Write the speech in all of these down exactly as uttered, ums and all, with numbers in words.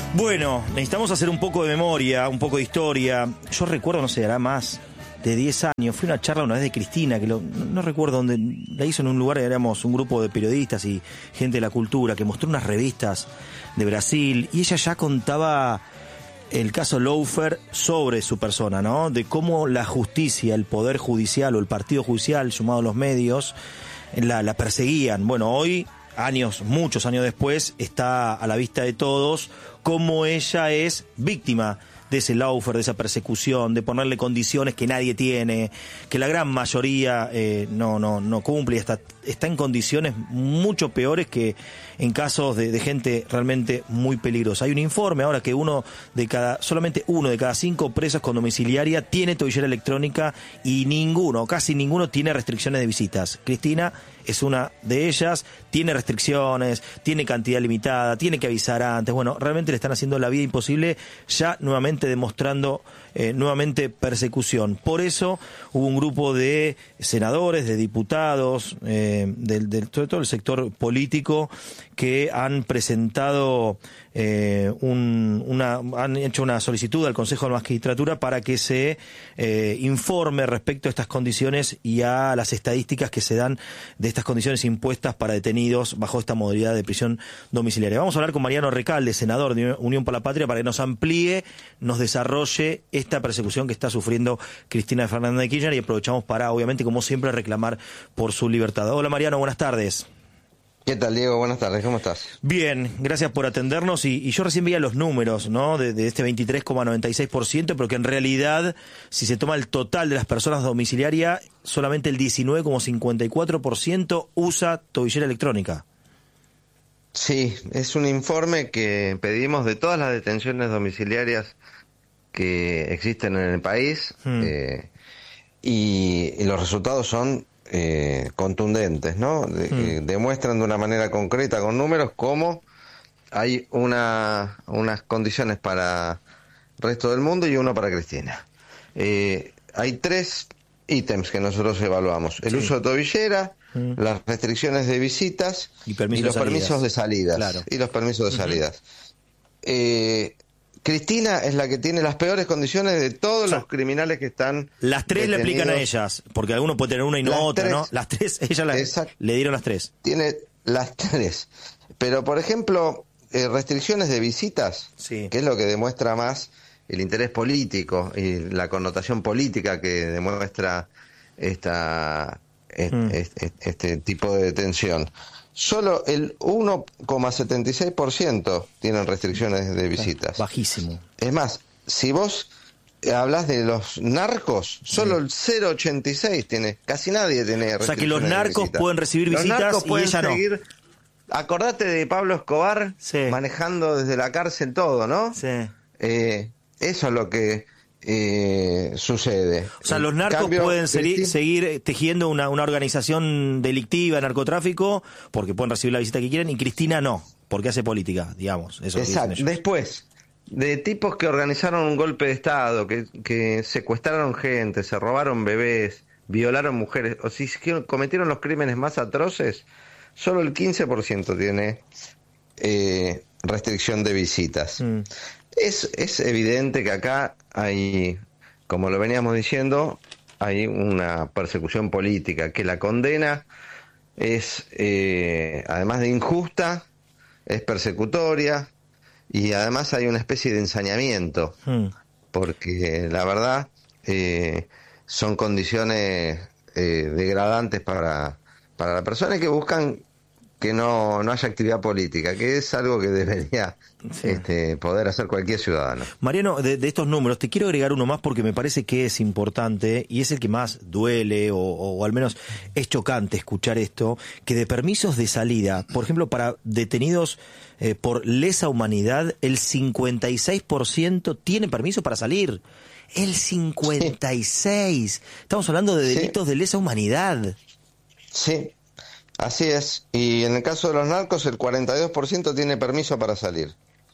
Bueno, necesitamos hacer un poco de memoria, un poco de historia. Yo recuerdo, no sé, hará más de diez años. Fui a una charla una vez de Cristina, que lo, no recuerdo dónde, la hizo en un lugar, éramos un grupo de periodistas y gente de la cultura, que mostró unas revistas de Brasil, y ella ya contaba el caso Lawfare sobre su persona, ¿no? De cómo la justicia, el poder judicial o el partido judicial, sumado a los medios, la, la perseguían. Bueno, hoy, años, muchos años después, está a la vista de todos cómo ella es víctima de ese lawfare, de esa persecución, de ponerle condiciones que nadie tiene, que la gran mayoría eh, no, no, no cumple y está, está en condiciones mucho peores que en casos de, de gente realmente muy peligrosa. Hay un informe ahora que uno de cada, solamente uno de cada cinco presos con domiciliaria tiene tobillera electrónica y ninguno, casi ninguno tiene restricciones de visitas. Cristina es una de ellas, tiene restricciones, tiene cantidad limitada, tiene que avisar antes. Bueno, realmente le están haciendo la vida imposible, ya nuevamente demostrando eh, nuevamente persecución. Por eso hubo un grupo de senadores, de diputados, eh, del, del, sobre todo el sector político, que han presentado eh, un, una, han hecho una solicitud al Consejo de la Magistratura para que se eh, informe respecto a estas condiciones y a las estadísticas que se dan de estas condiciones impuestas para detenidos bajo esta modalidad de prisión domiciliaria. Vamos a hablar con Mariano Recalde, senador de Unión por la Patria, para que nos amplíe, nos desarrolle esta persecución que está sufriendo Cristina Fernández de Kirchner, y aprovechamos para, obviamente, como siempre, reclamar por su libertad. Hola Mariano, buenas tardes. ¿Qué tal, Diego? Buenas tardes, ¿cómo estás? Bien, gracias por atendernos, y, y yo recién veía los números, ¿no?, de, de este veintitrés coma noventa y seis por ciento, pero que en realidad, si se toma el total de las personas domiciliarias, solamente el diecinueve coma cincuenta y cuatro por ciento usa tobillera electrónica. Sí, es un informe que pedimos de todas las detenciones domiciliarias que existen en el país, hmm. eh, y, y los resultados son Eh, contundentes, ¿no? De, mm. eh, demuestran de una manera concreta con números cómo hay una unas condiciones para el resto del mundo y uno para Cristina. Eh, hay tres ítems que nosotros evaluamos: el sí. uso de tobillera, mm. las restricciones de visitas y, y los permisos de salidas. Claro. Y los permisos de uh-huh. salidas. Eh, Cristina es la que tiene las peores condiciones de todos, o sea, los criminales que están Las tres detenidos. Le aplican a ellas, porque alguno puede tener una y no las otra, tres, ¿no? Las tres, ella la, le dieron las tres. Tiene las tres. Pero, por ejemplo, eh, restricciones de visitas, sí. que es lo que demuestra más el interés político y la connotación política que demuestra esta este, mm. este, este tipo de detención. Solo el uno coma setenta y seis por ciento tienen restricciones de visitas. Bajísimo. Es más, si vos hablas de los narcos, solo sí. el cero coma ochenta y seis tiene, casi nadie tiene restricciones. O sea que los narcos pueden recibir los visitas narcos y pueden ella seguir, no. Acordate de Pablo Escobar sí. manejando desde la cárcel todo, ¿no? Sí. Eh, eso es lo que Eh, sucede. O sea, los narcos cambio, pueden seguir, seguir tejiendo una, una organización delictiva, narcotráfico, porque pueden recibir la visita que quieren, y Cristina no, porque hace política, digamos. Eso. Exacto. Después, de tipos que organizaron un golpe de Estado, que, que secuestraron gente, se robaron bebés, violaron mujeres, o si cometieron los crímenes más atroces, solo el quince por ciento tiene eh, restricción de visitas. Mm. Es, es evidente que acá hay, como lo veníamos diciendo, hay una persecución política, que la condena es, eh, además de injusta, es persecutoria, y además hay una especie de ensañamiento, hmm. porque la verdad eh, son condiciones eh, degradantes para, para la persona, y que buscan que no, no haya actividad política, que es algo que debería sí. este, poder hacer cualquier ciudadano. Mariano, de, de estos números, te quiero agregar uno más porque me parece que es importante y es el que más duele, o, o, o al menos es chocante escuchar esto, que de permisos de salida, por ejemplo, para detenidos eh, por lesa humanidad, el cincuenta y seis por ciento tiene permiso para salir. El cincuenta y seis por ciento. Sí. Estamos hablando de delitos sí. de lesa humanidad. Sí. Así es, y en el caso de los narcos el cuarenta y dos por ciento tiene permiso para salir.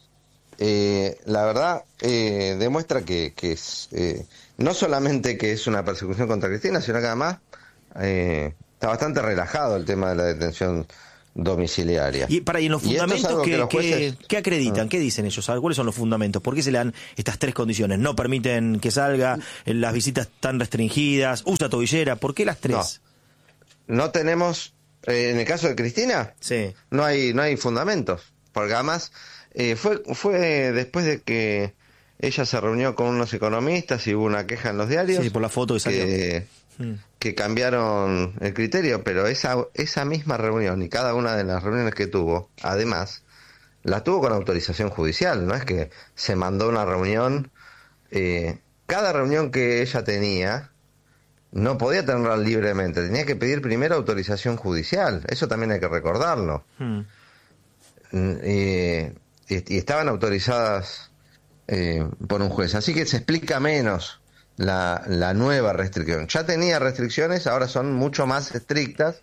Eh, la verdad eh, demuestra que, que es eh, no solamente que es una persecución contra Cristina, sino que además eh, está bastante relajado el tema de la detención domiciliaria. Y para y en los Y esto es fundamentos algo que, que los jueces- que- que acreditan, Ah. ¿qué dicen ellos? ¿Cuáles son los fundamentos? ¿Por qué se le dan estas tres condiciones? No permiten que salga, eh, las visitas están restringidas, usa tobillera, ¿por qué las tres? No, no tenemos, eh, en el caso de Cristina, Sí. no hay no hay fundamentos, porque además eh, fue fue después de que ella se reunió con unos economistas y hubo una queja en los diarios. Sí, por la foto que salió. que, Mm. que cambiaron el criterio, pero esa esa misma reunión y cada una de las reuniones que tuvo, además, la tuvo con autorización judicial, no es que se mandó una reunión, eh, cada reunión que ella tenía no podía tenerla libremente, tenía que pedir primero autorización judicial, eso también hay que recordarlo. Mm. Mm, eh, y, y estaban autorizadas eh, por un juez, así que se explica menos la, la nueva restricción. Ya tenía restricciones, ahora son mucho más estrictas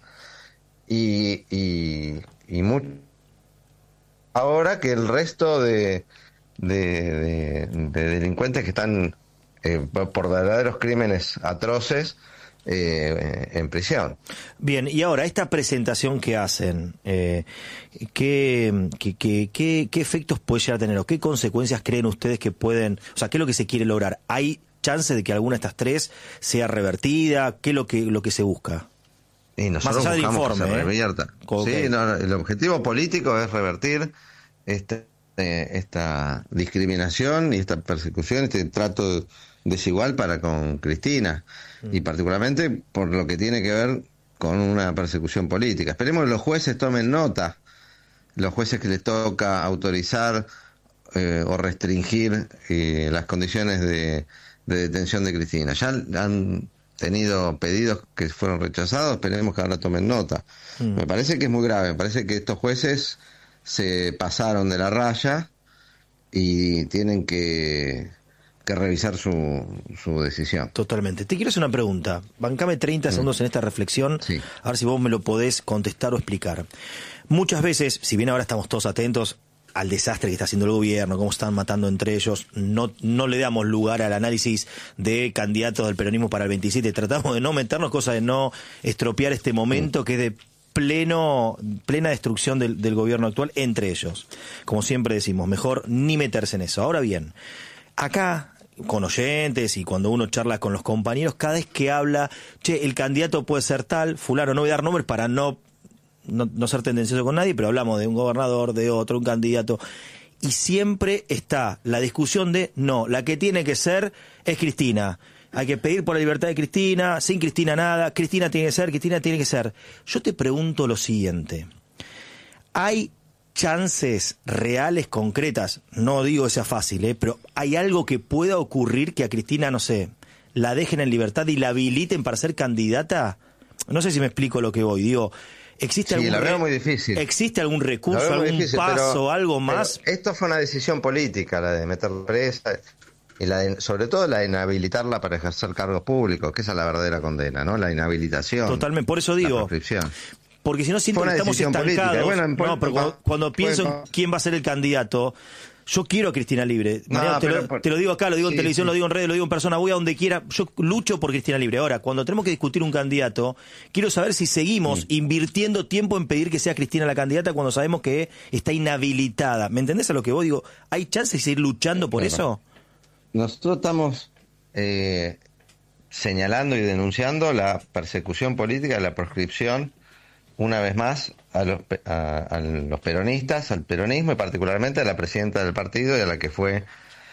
y, y, y mucho ahora que el resto de, de, de, de delincuentes que están eh, por verdaderos crímenes atroces eh, en prisión. Bien, y ahora, esta presentación que hacen, eh, ¿qué, qué, qué, qué, qué efectos puede llegar a tener o qué consecuencias creen ustedes que pueden, o sea, qué es lo que se quiere lograr? ¿Hay chance de que alguna de estas tres sea revertida? ¿Qué es lo que, lo que se busca? Y nosotros Más allá del buscamos informe, que se ¿eh? revierta. Ok. Sí, no, no, el objetivo político es revertir este, eh, esta discriminación y esta persecución, este trato desigual para con Cristina, mm. y particularmente por lo que tiene que ver con una persecución política. Esperemos que los jueces tomen nota, los jueces que les toca autorizar eh, o restringir eh, las condiciones de, de detención de Cristina. Ya han tenido pedidos que fueron rechazados, esperemos que ahora tomen nota. Mm. Me parece que es muy grave, me parece que estos jueces se pasaron de la raya y tienen que, que revisar su, su decisión. Totalmente. Te quiero hacer una pregunta. Bancame treinta mm. segundos en esta reflexión, sí. A ver si vos me lo podés contestar o explicar. Muchas veces, si bien ahora estamos todos atentos al desastre que está haciendo el gobierno, cómo están matando entre ellos, no no le damos lugar al análisis de candidatos del peronismo para el veintisiete, tratamos de no meternos, cosa de no estropear este momento mm. que es de pleno plena destrucción del, del gobierno actual entre ellos. Como siempre decimos, mejor ni meterse en eso. Ahora bien, acá, con oyentes y cuando uno charla con los compañeros, cada vez que habla, che, el candidato puede ser tal, fulano, no voy a dar nombres para no No, no ser tendencioso con nadie, pero hablamos de un gobernador, de otro, un candidato, y siempre está la discusión de, no, la que tiene que ser es Cristina, hay que pedir por la libertad de Cristina, sin Cristina nada, Cristina tiene que ser, Cristina tiene que ser. Yo te pregunto lo siguiente, ¿hay chances reales, concretas, no digo que sea fácil, ¿eh? pero hay algo que pueda ocurrir que a Cristina, no sé, la dejen en libertad y la habiliten para ser candidata? No sé si me explico lo que voy, digo... ¿Existe, sí, algún la veo re... muy difícil. ¿Existe algún recurso, algún difícil, paso, pero, algo más? Esto fue una decisión política, la de meter presa, y la de, sobre todo la de inhabilitarla para ejercer cargos públicos, que esa es la verdadera condena, ¿no? La inhabilitación. Totalmente, por eso digo. Porque si no siempre estamos estancados. Bueno, no, pero cuando, cuando pienso en quién va a ser el candidato, yo quiero a Cristina Libre. No, Mariano, te, lo, por... te lo digo acá, lo digo sí, en televisión, sí. lo digo en redes, lo digo en persona, voy a donde quiera. Yo lucho por Cristina Libre. Ahora, cuando tenemos que discutir un candidato, quiero saber si seguimos sí. invirtiendo tiempo en pedir que sea Cristina la candidata cuando sabemos que está inhabilitada. ¿Me entendés a lo que vos digo? ¿Hay chances de seguir luchando por claro. eso? Nosotros estamos eh, señalando y denunciando la persecución política, la proscripción, una vez más, a los, a, a los peronistas, al peronismo y particularmente a la presidenta del partido y a la que fue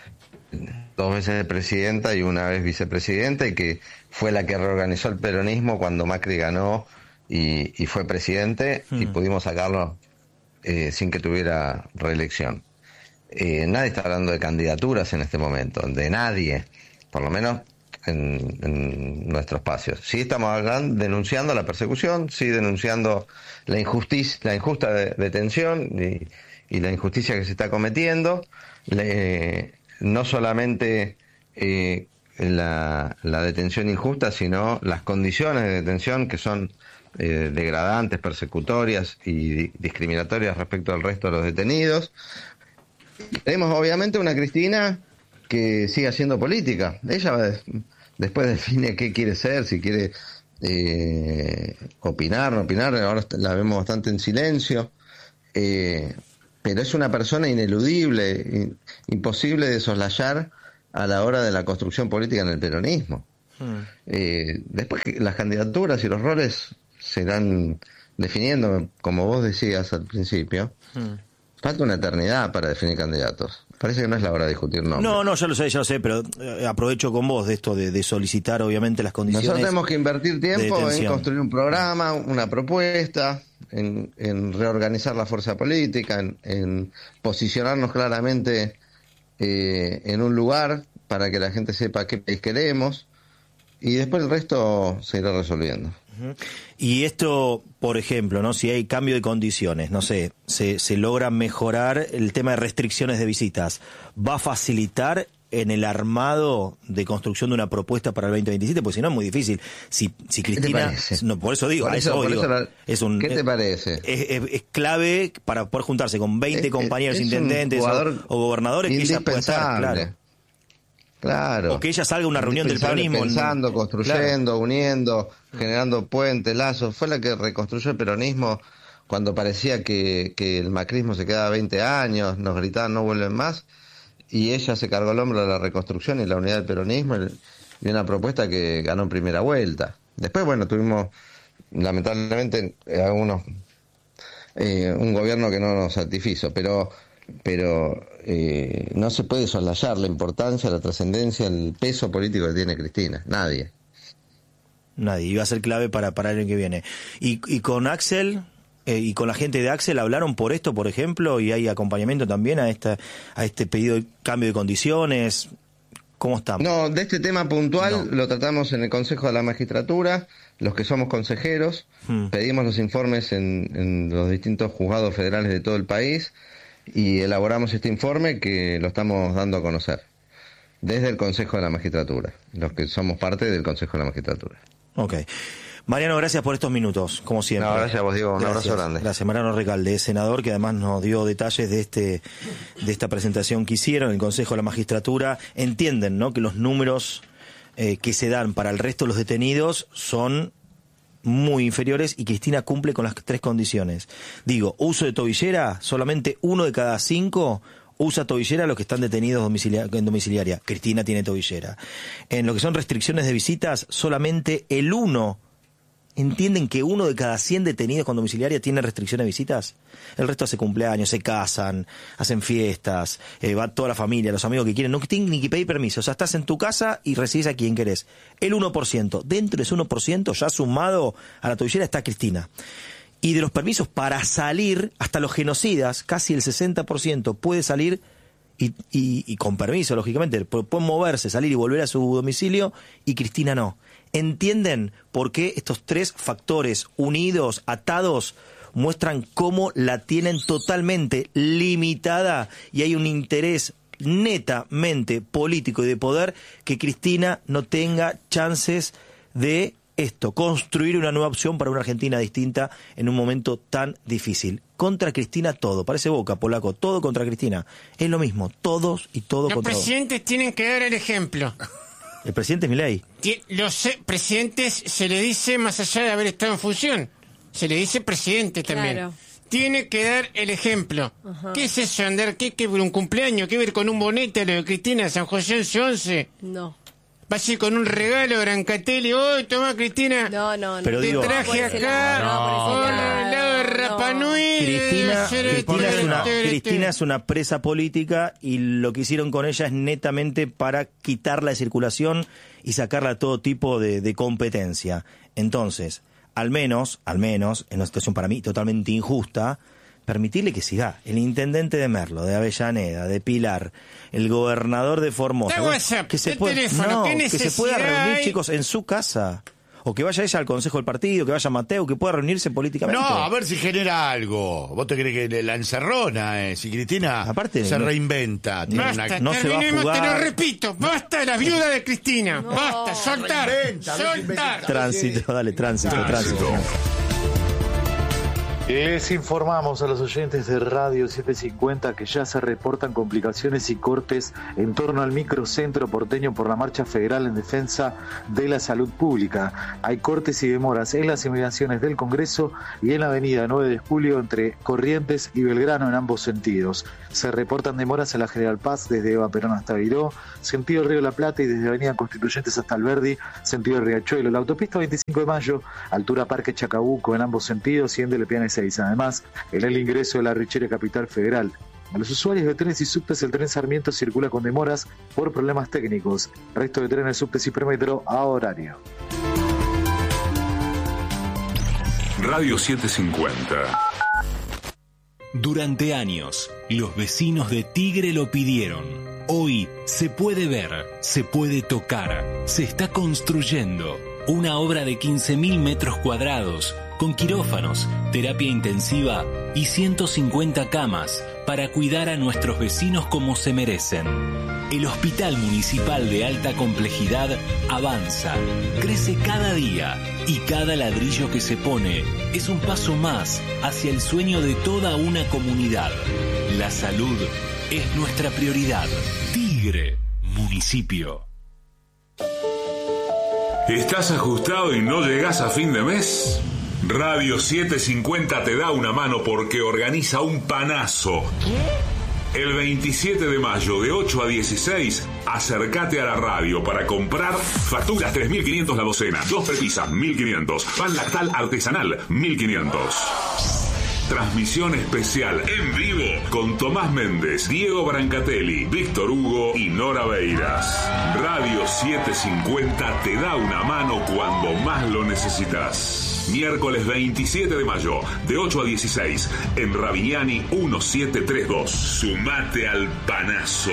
dos veces presidenta y una vez vicepresidenta y que fue la que reorganizó el peronismo cuando Macri ganó y, y fue presidente hmm. y pudimos sacarlo eh, sin que tuviera reelección. Eh, nadie está hablando de candidaturas en este momento, de nadie, por lo menos en, en nuestro espacio. Sí estamos hablando, denunciando la persecución, sí denunciando la injusticia, la injusta de, detención y, y la injusticia que se está cometiendo, Le, no solamente eh, la, la detención injusta, sino las condiciones de detención que son eh, degradantes, persecutorias y discriminatorias respecto al resto de los detenidos. Tenemos obviamente una Cristina que sigue haciendo política. Ella después define qué quiere ser, si quiere eh, opinar, no opinar, ahora la vemos bastante en silencio, eh, pero es una persona ineludible, in, imposible de soslayar a la hora de la construcción política en el peronismo. Hmm. Eh, después que las candidaturas y los roles se irán definiendo, como vos decías al principio, hmm. falta una eternidad para definir candidatos. Parece que no es la hora de discutir nombres. No, no, ya lo sé, ya lo sé, pero eh, aprovecho con vos de esto de, de solicitar obviamente las condiciones. Nosotros tenemos que invertir tiempo en construir un programa, una propuesta, en, en reorganizar la fuerza política, en, en posicionarnos claramente eh, en un lugar para que la gente sepa qué país queremos, y después el resto se irá resolviendo. Y esto, por ejemplo, ¿no? Si hay cambio de condiciones, no sé, se, se logra mejorar el tema de restricciones de visitas, ¿va a facilitar en el armado de construcción de una propuesta para el veinte veintisiete? Porque si no es muy difícil. Si, si Cristina, no, por eso digo, por eso, eso, por digo eso la, es un, ¿qué te parece? Es, es, es clave para poder juntarse con veinte es, compañeros es intendentes o, o gobernadores que ella pueda estar, claro. Claro. O que ella salga a una reunión del peronismo. Pensando, construyendo, claro. uniendo, generando puentes, lazos. Fue la que reconstruyó el peronismo cuando parecía que, que el macrismo se quedaba veinte años, nos gritaban no vuelven más, y ella se cargó el hombro de la reconstrucción y la unidad del peronismo y una propuesta que ganó en primera vuelta. Después, bueno, tuvimos lamentablemente algunos eh, un gobierno que no nos satisfizo, pero pero eh, no se puede soslayar la importancia, la trascendencia, el peso político que tiene Cristina. Nadie. Nadie. Y va a ser clave para, para el año que viene. Y, y con Axel eh, y con la gente de Axel hablaron por esto, por ejemplo, y hay acompañamiento también a esta a este pedido de cambio de condiciones. ¿Cómo estamos? No, de este tema puntual no. Lo tratamos en el Consejo de la Magistratura, los que somos consejeros, hmm. pedimos los informes en, en los distintos juzgados federales de todo el país, y elaboramos este informe que lo estamos dando a conocer desde el Consejo de la Magistratura, los que somos parte del Consejo de la Magistratura. Ok. Mariano, gracias por estos minutos, como siempre. No, gracias a vos, Diego. Un gracias. Abrazo grande. Gracias, Mariano Recalde, senador, que además nos dio detalles de este de esta presentación que hicieron en el Consejo de la Magistratura. Entienden, ¿no?, que los números eh, que se dan para el resto de los detenidos son muy inferiores, y Cristina cumple con las tres condiciones. Digo, uso de tobillera, solamente uno de cada cinco usa tobillera, los que están detenidos domicilia- en domiciliaria. Cristina tiene tobillera. En lo que son restricciones de visitas, solamente el uno. ¿Entienden que uno de cada cien detenidos con domiciliaria tiene restricción de visitas? El resto hace cumpleaños, se casan, hacen fiestas, eh, va toda la familia, los amigos que quieren, no tienen ni que pedir permiso. O sea, estás en tu casa y recibes a quien querés. El uno por ciento. Dentro de ese uno por ciento, ya sumado a la tobillera, está Cristina. Y de los permisos para salir, hasta los genocidas, casi el sesenta por ciento puede salir y, y, y con permiso, lógicamente. Pueden moverse, salir y volver a su domicilio, y Cristina no. ¿Entienden por qué estos tres factores unidos, atados, muestran cómo la tienen totalmente limitada y hay un interés netamente político y de poder que Cristina no tenga chances de esto, construir una nueva opción para una Argentina distinta en un momento tan difícil? Contra Cristina todo, parece Boca, Polaco, todo contra Cristina. Es lo mismo, todos y todo Los contra Los presidentes tienen que dar el ejemplo. El presidente es Milei. Los presidentes se le dice, más allá de haber estado en función, se le dice presidente también. Claro. Tiene que dar el ejemplo. Ajá. ¿Qué es eso, andar? ¿Qué, qué un cumpleaños? ¿Qué ver con un bonete a lo de Cristina San José once? No. Va a ir con un regalo, Brancatelli. ¡Oh, toma, Cristina! No, no, no. Pero te digo, traje acá, no, por el lado de Rapa Nui. Cristina, Cristina, es una, Cristina es una presa política, y lo que hicieron con ella es netamente para quitarla de circulación y sacarla a todo tipo de, de competencia. Entonces, al menos, al menos, en una situación para mí totalmente injusta, permitirle que siga el intendente de Merlo, de Avellaneda, de Pilar, el gobernador de Formosa, WhatsApp, que se pueda, no, que se pueda reunir, hay? chicos, en su casa, o que vaya ella al consejo del partido, que vaya Mateo, que pueda reunirse políticamente. No, a ver si genera algo. ¿Vos te crees que la encerrona, eh? Si Cristina Aparte, se no, reinventa, tiene basta, una... no se va a jugar. Te lo repito, basta la viuda de Cristina, no. basta, soltar, Reinventa, soltar. Tránsito, dale, tránsito, tránsito. tránsito. Les informamos a los oyentes de Radio setecientos cincuenta que ya se reportan complicaciones y cortes en torno al microcentro porteño por la marcha federal en defensa de la salud pública. Hay cortes y demoras en las inmediaciones del Congreso y en la avenida nueve de julio entre Corrientes y Belgrano en ambos sentidos. Se reportan demoras en la General Paz desde Eva Perón hasta Viró, sentido Río de la Plata, y desde avenida Constituyentes hasta Alberdi, sentido Riachuelo. La autopista veinticinco de mayo, altura Parque Chacabuco en ambos sentidos y en de Lepiana y Seiza. Además, en el ingreso de la Richera Capital Federal. A los usuarios de trenes y subtes, el tren Sarmiento circula con demoras por problemas técnicos. El resto de trenes, subtes y premetro a horario. Radio setecientos cincuenta. Durante años, los vecinos de Tigre lo pidieron. Hoy se puede ver, se puede tocar, se está construyendo una obra de quince mil metros cuadrados con quirófanos, terapia intensiva y ciento cincuenta camas para cuidar a nuestros vecinos como se merecen. El Hospital Municipal de Alta Complejidad avanza, crece cada día y cada ladrillo que se pone es un paso más hacia el sueño de toda una comunidad. La salud es nuestra prioridad. Tigre, municipio. ¿Estás ajustado y no llegás a fin de mes? Radio setecientos cincuenta te da una mano porque organiza un panazo. El veintisiete de mayo de ocho a dieciséis, acércate a la radio para comprar facturas tres mil quinientos la docena, dos prepisas mil quinientos, pan lactal artesanal mil quinientos. Transmisión especial en vivo con Tomás Méndez, Diego Brancatelli, Víctor Hugo y Nora Beiras. Radio setecientos cincuenta te da una mano cuando más lo necesitas. Miércoles veintisiete de mayo, de ocho a dieciséis, en Ravignani diecisiete treinta y dos. Sumate al panazo.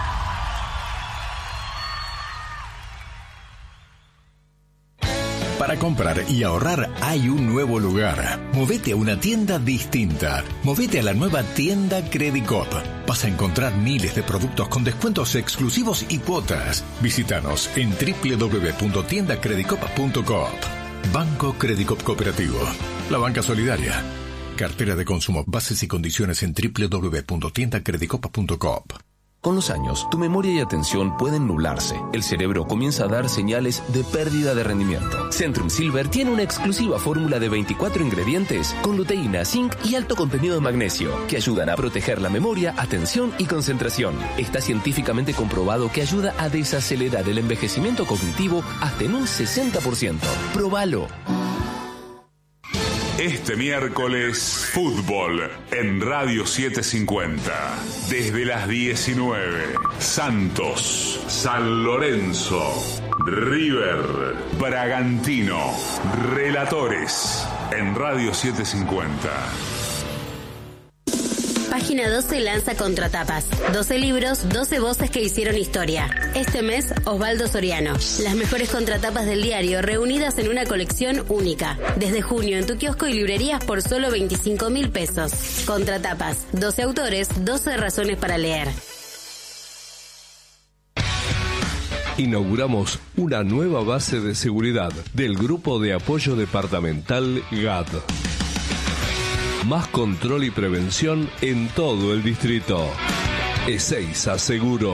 Para comprar y ahorrar hay un nuevo lugar. Movete a una tienda distinta. Movete a la nueva tienda Credicop. Vas a encontrar miles de productos con descuentos exclusivos y cuotas. Visítanos en doble u doble u doble u punto tienda credicop punto coop. Banco Credicop Cooperativo. La banca solidaria. Cartera de consumo. Bases y condiciones en doble u doble u doble u punto tienda credicop punto coop. Con los años, tu memoria y atención pueden nublarse. El cerebro comienza a dar señales de pérdida de rendimiento. Centrum Silver tiene una exclusiva fórmula de veinticuatro ingredientes con luteína, zinc y alto contenido de magnesio que ayudan a proteger la memoria, atención y concentración. Está científicamente comprobado que ayuda a desacelerar el envejecimiento cognitivo hasta en un sesenta por ciento. ¡Próbalo! Este miércoles, fútbol en Radio setecientos cincuenta. Desde las diecinueve, Santos, San Lorenzo, River, Bragantino. Relatores en Radio setecientos cincuenta. Página doce lanza Contratapas. doce libros, doce voces que hicieron historia. Este mes, Osvaldo Soriano. Las mejores contratapas del diario reunidas en una colección única. Desde junio en tu kiosco y librerías por solo veinticinco mil pesos. Contratapas. doce autores, doce razones para leer. Inauguramos una nueva base de seguridad del Grupo de Apoyo Departamental G A D. Más control y prevención en todo el distrito. Ezeiza Seguro.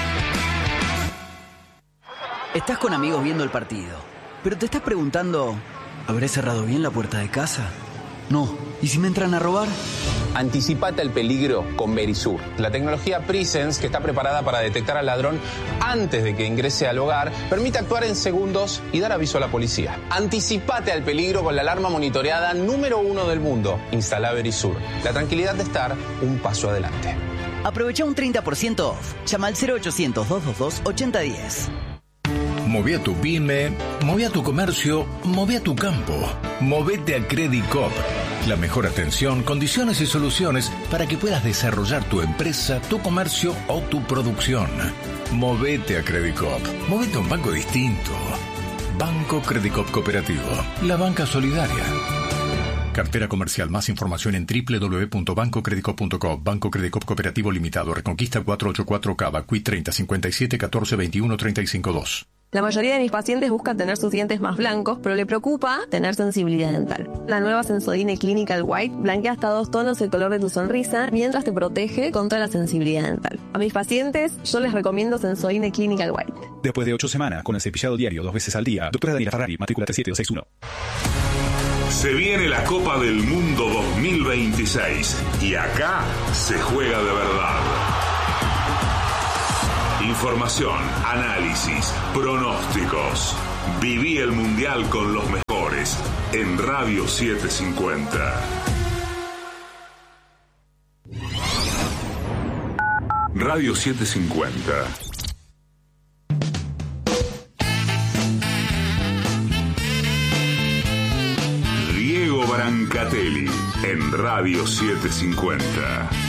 Estás con amigos viendo el partido, pero te estás preguntando, ¿habré cerrado bien la puerta de casa? No. ¿Y si me entran a robar? Anticipate al peligro con Verisur, la tecnología Presence que está preparada para detectar al ladrón antes de que ingrese al hogar, permite actuar en segundos y dar aviso a la policía. Anticipate al peligro con la alarma monitoreada número uno del mundo. Instala Verisur, la tranquilidad de estar un paso adelante. Aprovecha un treinta por ciento off. Llama al cero ochocientos, doscientos veintidós, ochenta diez. Moví a tu pyme, moví a tu comercio, moví a tu campo. Movete a Credicop. La mejor atención, condiciones y soluciones para que puedas desarrollar tu empresa, tu comercio o tu producción. Movete a Credicop. Movete a un banco distinto. Banco Credicop Cooperativo. La banca solidaria. Cartera comercial. Más información en doble u doble u doble u punto banco credicop punto com. Banco Credicop Cooperativo Limitado. Reconquista cuatrocientos ochenta y cuatro Cava. Q I treinta cincuenta y siete catorce veintiuno treinta y cinco dos. La mayoría de mis pacientes buscan tener sus dientes más blancos, pero le preocupa tener sensibilidad dental. La nueva Sensodyne Clinical White blanquea hasta dos tonos el color de tu sonrisa mientras te protege contra la sensibilidad dental. A mis pacientes yo les recomiendo Sensodyne Clinical White. Después de ocho semanas con el cepillado diario dos veces al día, doctora Daniela Ferrari, matrícula tres siete dos seis uno. Se viene la Copa del Mundo dos mil veintiséis y acá se juega de verdad. Información, análisis, pronósticos. Viví el Mundial con los mejores en Radio setecientos cincuenta. Radio setecientos cincuenta. Diego Brancatelli en Radio setecientos cincuenta.